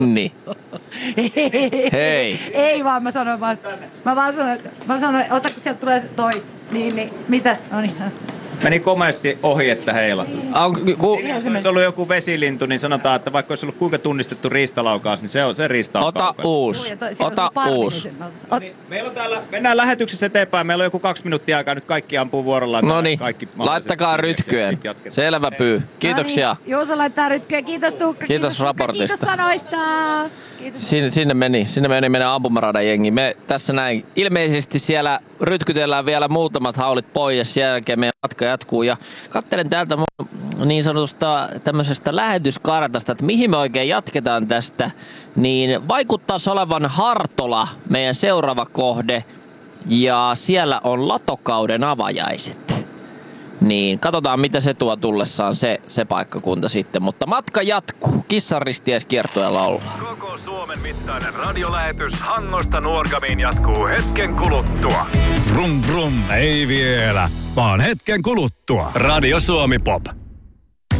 Niin. Hei. Ei vaan, mä sanoin, otako sieltä tulee toi. Niin, mitä? No niin. Meni komeasti ohi, että heila. Jos olisi ollut joku vesilintu, niin sanotaan, että vaikka olisi ollut kuinka tunnistettu riistalaukaus, niin se on se riistalaukaus. Ota uusi. Niin, meillä on täällä, mennään lähetyksessä eteenpäin. Meillä on joku 2 minuuttia aikaa, nyt kaikki ampuu vuorollaan. No niin, laittakaa rytkyön. Selvä pyy. Kiitoksia. Juuso laittaa rytkyön. Kiitos Tuukka. Kiitos raportista. Kiitos sanoista. Sinne meni meidän ampumaradan jengi. Me tässä näin ilmeisesti siellä rytkytellään vielä muutamat haulit pois ja sen jälkeen meidän matka jatkuu. Ja katselen täältä niin sanotusta tämmöisestä lähetyskartasta, että mihin me oikein jatketaan tästä. Niin vaikuttaisi olevan Hartola meidän seuraava kohde ja siellä on latokauden avajaiset. Niin, katsotaan mitä se tuo tullessaan se paikkakunta sitten. Mutta matka jatkuu. Kissanristieskiertueella ollaan. Koko Suomen mittainen radiolähetys Hangosta Nuorgamiin jatkuu hetken kuluttua. Vrum vrum, ei vielä, vaan hetken kuluttua. Radio Suomi Pop.